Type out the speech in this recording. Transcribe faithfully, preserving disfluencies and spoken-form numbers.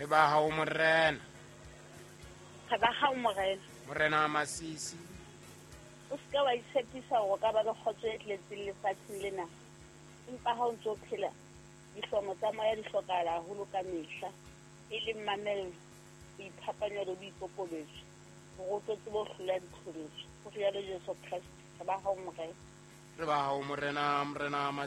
re ba hao morena Re ba hao morena. morena Masisi O se ka wa itshepisa hore o ka ba le kgotso e tletseng lefatsheng lena. Empa ha o ntso phela, dihlomo tsa moya di hlokahala haholo ka mehla, e leng mamello, boiphapanya le boikokobetso, hore o tlo tsebe ho hlola ditlholoso. Ho rialo Jesu Kreste, re ba hao morena. re ba hao morena morena